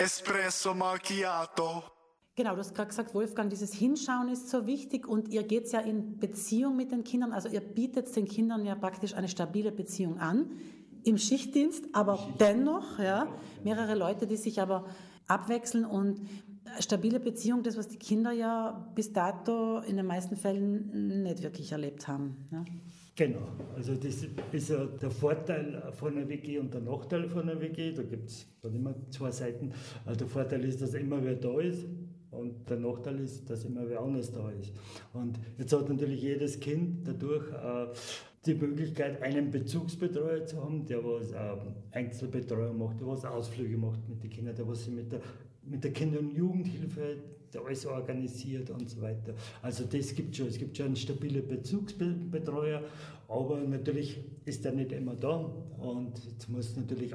Espresso Macchiato. Genau, du hast gerade gesagt, Wolfgang, dieses Hinschauen ist so wichtig und ihr geht ja in Beziehung mit den Kindern, also ihr bietet den Kindern ja praktisch eine stabile Beziehung an, im Schichtdienst, aber dennoch, ja, mehrere Leute, die sich aber abwechseln und stabile Beziehung, das, was die Kinder ja bis dato in den meisten Fällen nicht wirklich erlebt haben. Ja. Genau, also das ist ja der Vorteil von einer WG und der Nachteil von einer WG, da gibt es dann immer zwei Seiten. Also der Vorteil ist, dass immer wer da ist und der Nachteil ist, dass immer wer anders da ist. Und jetzt hat natürlich jedes Kind dadurch die Möglichkeit, einen Bezugsbetreuer zu haben, der was Einzelbetreuung macht, der was Ausflüge macht mit den Kindern, der was sich mit der Kinder- und Jugendhilfe der alles organisiert und so weiter. Also das gibt schon. Es gibt schon einen stabilen Bezugsbetreuer, aber natürlich ist der nicht immer da und jetzt muss natürlich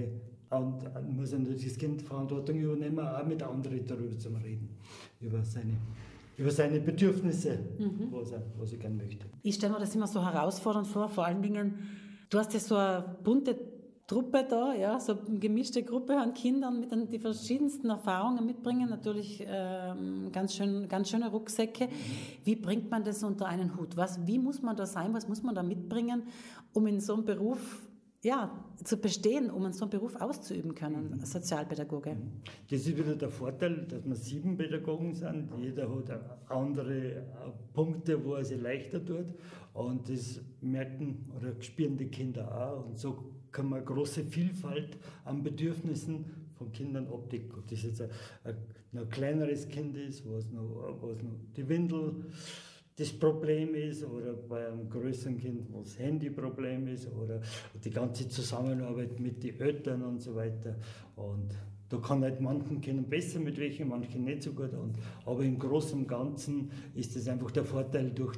das Kind Verantwortung übernehmen, auch mit anderen darüber zu reden, über seine Bedürfnisse, was er gerne möchte. Ich stelle mir das immer so herausfordernd vor, vor allen Dingen, du hast ja so eine bunte Truppe da, ja, so eine gemischte Gruppe an Kindern, mit denen die verschiedensten Erfahrungen mitbringen, natürlich ganz schöne Rucksäcke. Wie bringt man das unter einen Hut? Wie muss man da sein, was muss man da mitbringen, um in so einem Beruf zu bestehen, um so einen Beruf auszuüben können, als Sozialpädagoge? Das ist wieder der Vorteil, dass wir 7 Pädagogen sind. Jeder hat andere Punkte, wo er sich leichter tut. Und das merken oder spüren die Kinder auch. Und so kann man eine große Vielfalt an Bedürfnissen von Kindern abdecken. Ob das jetzt ein kleineres Kind ist, was noch die Windel das Problem ist, oder bei einem größeren Kind, wo das Handyproblem ist, oder die ganze Zusammenarbeit mit den Eltern und so weiter. Und da kann halt manchen Kindern besser mit welchen, manchen nicht so gut. Aber im Großen und Ganzen ist es einfach der Vorteil durch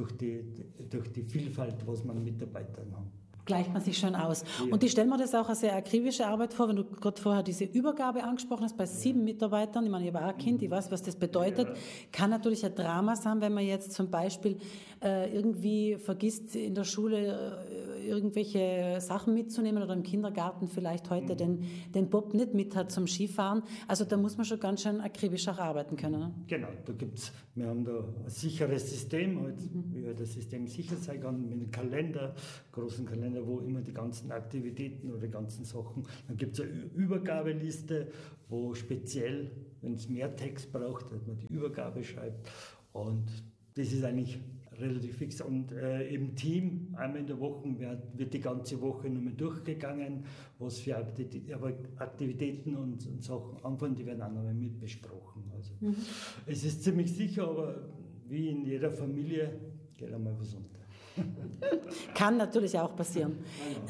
die Vielfalt, was man mit Mitarbeitern hat. Gleicht man sich schön aus. Ja. Und ich stelle mir das auch als sehr akribische Arbeit vor, wenn du gerade vorher diese Übergabe angesprochen hast, bei 7 Mitarbeitern, ich meine, ich habe auch ein Kind, ich weiß, was das bedeutet, kann natürlich ein Drama sein, wenn man jetzt zum Beispiel irgendwie vergisst, in der Schule irgendwelche Sachen mitzunehmen oder im Kindergarten vielleicht heute den Bob nicht mit hat zum Skifahren. Also da muss man schon ganz schön akribisch auch arbeiten können. Ne? Genau, wir haben da ein sicheres System, wie das System sicher sein kann, mit einem Kalender, großen Kalender, wo immer die ganzen Aktivitäten oder die ganzen Sachen, dann gibt es eine Übergabeliste, wo speziell, wenn es mehr Text braucht, dass man die Übergabe schreibt, und das ist eigentlich relativ fix. Und im Team, einmal in der Woche, wird die ganze Woche nochmal durchgegangen, was für Aktivitäten und Sachen anfangen, die werden auch nochmal mitbesprochen. Also, es ist ziemlich sicher, aber wie in jeder Familie geht einmal was unter. Kann natürlich auch passieren.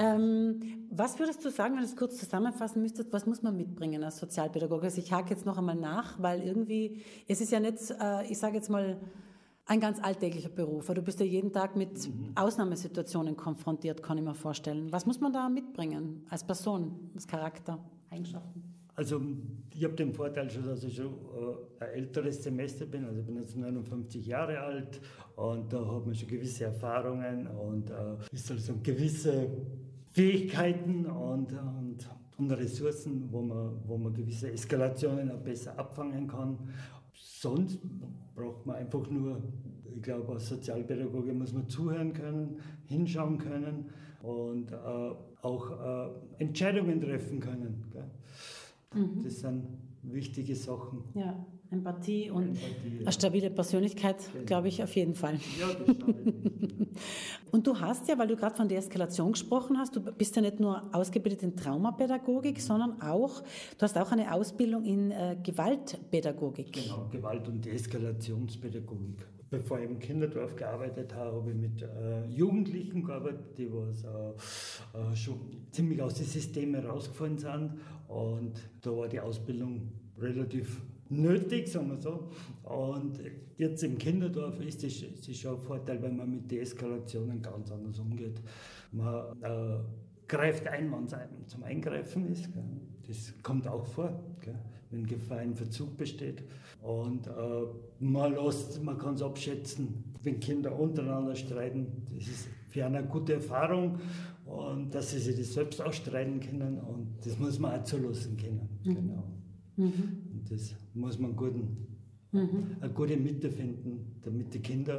Was würdest du sagen, wenn du es kurz zusammenfassen müsstest, was muss man mitbringen als Sozialpädagoge? Also ich hake jetzt noch einmal nach, weil irgendwie, es ist ja nicht, ich sage jetzt mal, ein ganz alltäglicher Beruf. Du bist ja jeden Tag mit Ausnahmesituationen konfrontiert, kann ich mir vorstellen. Was muss man da mitbringen als Person, als Charakter, Eigenschaften? Also ich habe den Vorteil schon, dass ich schon ein älteres Semester bin, also ich bin jetzt 59 Jahre alt und da hat man schon gewisse Erfahrungen und ist also gewisse Fähigkeiten und Ressourcen, wo man gewisse Eskalationen auch besser abfangen kann. Sonst braucht man einfach nur, ich glaube, als Sozialpädagoge muss man zuhören können, hinschauen können und auch Entscheidungen treffen können. Gell? Das sind wichtige Sachen. Ja, Empathie und eine stabile Persönlichkeit, glaube ich, auf jeden Fall. Ja, das schadet nicht. Und du hast ja, weil du gerade von der Eskalation gesprochen hast, du bist ja nicht nur ausgebildet in Traumapädagogik, sondern auch, du hast auch eine Ausbildung in Gewaltpädagogik. Genau, Gewalt- und Deeskalationspädagogik. Bevor ich im Kinderdorf gearbeitet habe, habe ich mit Jugendlichen gearbeitet, die schon ziemlich aus dem System herausgefallen sind. Und da war die Ausbildung relativ nötig, sagen wir so. Und jetzt im Kinderdorf ist es schon ein Vorteil, weil man mit Deeskalationen ganz anders umgeht. Man greift ein, wenn es zum Eingreifen ist. Gell. Das kommt auch vor, gell, wenn Gefahr in Verzug besteht. Und man kann es abschätzen, wenn Kinder untereinander streiten. Das ist für eine gute Erfahrung, und dass sie sich das selbst ausstreiten können. Und das muss man auch zulassen können. Genau. Und das muss man eine gute Mitte finden, damit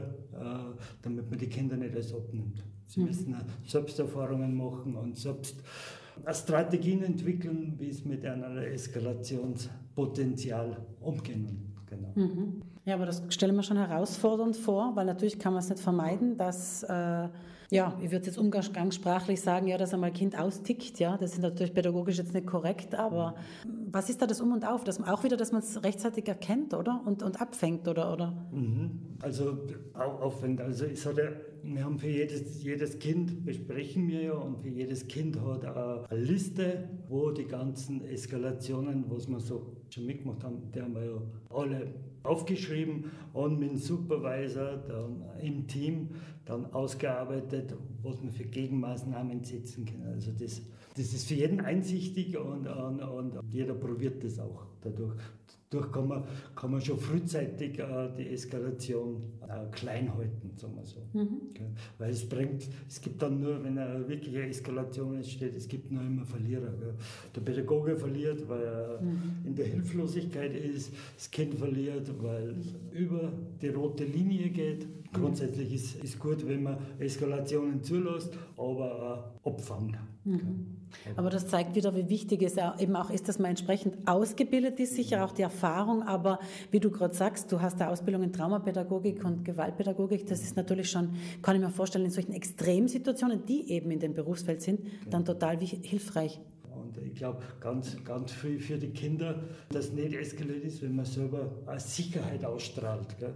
man die Kinder nicht alles abnimmt. Sie müssen selbst Erfahrungen machen und selbst Strategien entwickeln, wie es mit einem Eskalationspotenzial umgehen. Genau. Ja, aber das stelle ich mir schon herausfordernd vor, weil natürlich kann man es nicht vermeiden, dass, ich würde jetzt umgangssprachlich sagen, ja, dass einmal ein Kind austickt, ja, das ist natürlich pädagogisch jetzt nicht korrekt, aber was ist da das Um und Auf? Dass man es rechtzeitig erkennt, oder? Und abfängt, oder? Also aufwendig. Also wir haben für jedes Kind, besprechen wir ja, und für jedes Kind hat eine Liste, wo die ganzen Eskalationen, was wir so schon mitgemacht haben, die haben wir ja alle aufgeschrieben und mit dem Supervisor dann im Team dann ausgearbeitet, was wir für Gegenmaßnahmen setzen können. Also das ist für jeden einsichtig und jeder probiert das auch dadurch. Dadurch kann man schon frühzeitig die Eskalation klein halten, sagen wir so. Weil es gibt dann nur, wenn eine wirkliche Eskalation entsteht, es gibt nur immer Verlierer. Gell. Der Pädagoge verliert, weil er in der Hilflosigkeit ist, das Kind verliert, weil es über die rote Linie geht. Grundsätzlich ist gut, wenn man Eskalationen zulässt, aber abfangt. Aber das zeigt wieder, wie wichtig es eben auch ist, dass man entsprechend ausgebildet ist, sicher auch die Erfahrung, aber wie du gerade sagst, du hast eine Ausbildung in Traumapädagogik und Gewaltpädagogik, das ist natürlich schon, kann ich mir vorstellen, in solchen Extremsituationen, die eben in dem Berufsfeld sind, dann total hilfreich. Und ich glaube, ganz, ganz viel für die Kinder, dass nicht eskaliert ist, wenn man selber eine Sicherheit ausstrahlt. Gell?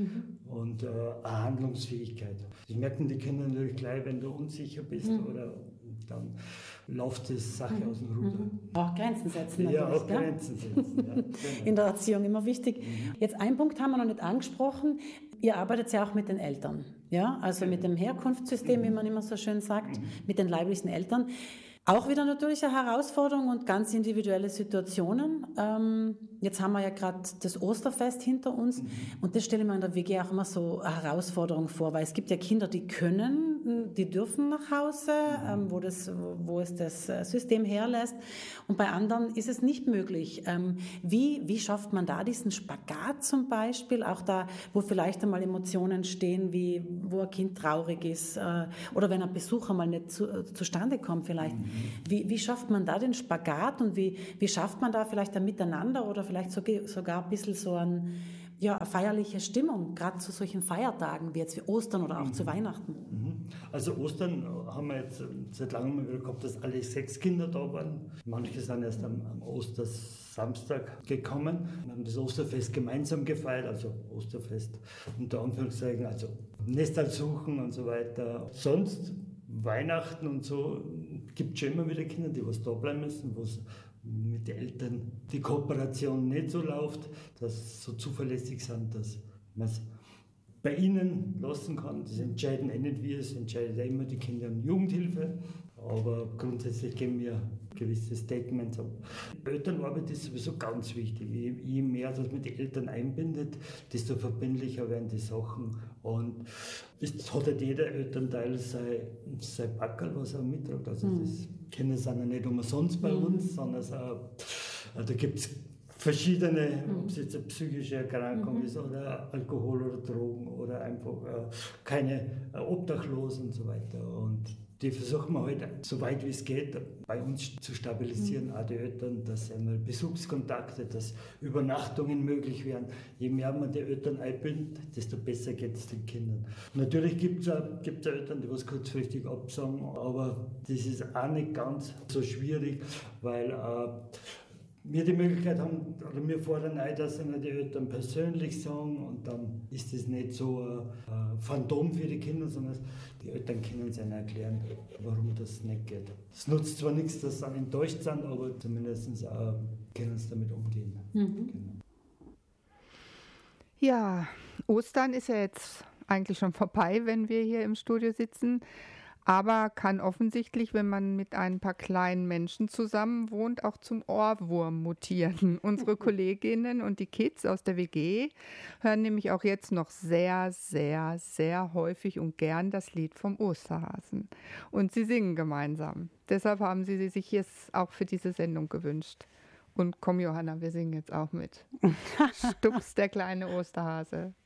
Und eine Handlungsfähigkeit. Das merken die Kinder natürlich gleich, wenn du unsicher bist oder dann läuft die Sache aus dem Ruder. Auch Grenzen setzen natürlich. Ja, auch Grenzen setzen. Ja, genau. In der Erziehung immer wichtig. Jetzt einen Punkt haben wir noch nicht angesprochen. Ihr arbeitet ja auch mit den Eltern, ja? Also mit dem Herkunftssystem, wie man immer so schön sagt, mit den leiblichen Eltern. Auch wieder natürlich eine Herausforderung und ganz individuelle Situationen. Jetzt haben wir ja gerade das Osterfest hinter uns und das stelle ich mir in der WG auch immer so eine Herausforderung vor, weil es gibt ja Kinder, die dürfen nach Hause, wo es das System herlässt und bei anderen ist es nicht möglich. Wie schafft man da diesen Spagat zum Beispiel, auch da, wo vielleicht einmal Emotionen stehen, wie wo ein Kind traurig ist oder wenn ein Besuch einmal nicht zustande kommt vielleicht. Wie schafft man da den Spagat und wie schafft man da vielleicht ein Miteinander oder vielleicht sogar ein bisschen so eine feierliche Stimmung, gerade zu solchen Feiertagen wie jetzt wie Ostern oder auch zu Weihnachten? Also Ostern haben wir jetzt seit langem wieder gehabt, dass alle 6 Kinder da waren. Manche sind erst am Ostersamstag gekommen. Wir haben das Osterfest gemeinsam gefeiert, also Osterfest unter Anführungszeichen, also Nestal suchen und so weiter. Sonst Weihnachten und so gibt es schon immer wieder Kinder, die da bleiben müssen, wo es mit den Eltern die Kooperation nicht so läuft, dass sie so zuverlässig sind, dass man es bei ihnen lassen kann. Das entscheiden nicht wir, es entscheidet ja immer die Kinder- und Jugendhilfe. Aber grundsätzlich geben wir gewisse Statements ab. Elternarbeit ist sowieso ganz wichtig. Je mehr, dass man die Eltern einbindet, desto verbindlicher werden die Sachen. Und es hat halt jeder Elternteil sein Packerl, was er mitträgt. Also das Kinder sind ja nicht umsonst bei uns, sondern da gibt es verschiedene, ob es jetzt eine psychische Erkrankung ist oder Alkohol oder Drogen oder einfach keine Obdachlosen und so weiter. Und die versuchen wir halt, so weit wie es geht, bei uns zu stabilisieren, auch die Eltern, dass einmal Besuchskontakte, dass Übernachtungen möglich werden. Je mehr man die Eltern einbindet, desto besser geht es den Kindern. Natürlich gibt es Eltern, die was kurzfristig absagen, aber das ist auch nicht ganz so schwierig, weil wir die Möglichkeit haben, oder wir fordern ein, dass ihnen die Eltern persönlich sagen und dann ist es nicht so ein Phantom für die Kinder, sondern die Eltern können es ihnen erklären, warum das nicht geht. Es nutzt zwar nichts, dass sie enttäuscht sind, aber zumindest können sie damit umgehen. Genau. Ja, Ostern ist ja jetzt eigentlich schon vorbei, wenn wir hier im Studio sitzen. Aber kann offensichtlich, wenn man mit ein paar kleinen Menschen zusammen wohnt, auch zum Ohrwurm mutieren. Unsere Kolleginnen und die Kids aus der WG hören nämlich auch jetzt noch sehr, sehr, sehr häufig und gern das Lied vom Osterhasen. Und sie singen gemeinsam. Deshalb haben sie sich jetzt auch für diese Sendung gewünscht. Und komm, Johanna, wir singen jetzt auch mit. Stups, der kleine Osterhase.